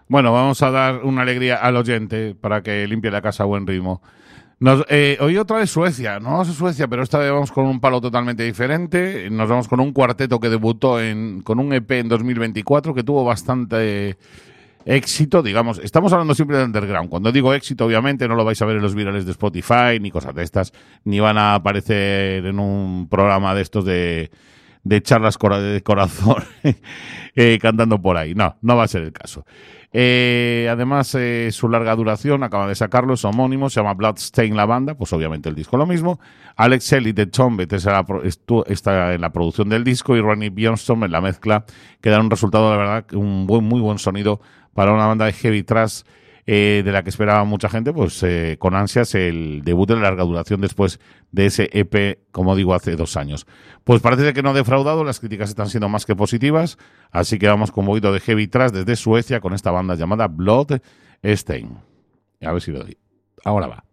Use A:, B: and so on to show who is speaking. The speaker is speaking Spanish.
A: Bueno, vamos a dar una alegría al oyente para que limpie la casa a buen ritmo. Hoy otra vez Suecia, no vamos a Suecia, pero esta vez vamos con un palo totalmente diferente. Nos vamos con un cuarteto que debutó con un EP en 2024 que tuvo bastante éxito, digamos. Estamos hablando siempre de underground. Cuando digo éxito, obviamente, no lo vais a ver en los virales de Spotify ni cosas de estas, ni van a aparecer en un programa de estos de charlas de corazón cantando por ahí. No, no va a ser el caso. Además, su larga duración, acaba de sacarlo, es homónimo, se llama Bloodstain la banda, pues obviamente el disco lo mismo. Alex Shelley de Tombet está en la producción del disco y Ronnie Bjornsson en la mezcla, que da un resultado, la verdad, muy buen sonido para una banda de heavy thrash de la que esperaba mucha gente, pues con ansias el debut de larga duración después de ese EP, como digo, hace 2 años. Pues parece que no ha defraudado, las críticas están siendo más que positivas, así que vamos con un poquito de heavy thrash desde Suecia con esta banda llamada Bloodstain. A ver si lo doy. Ahora va.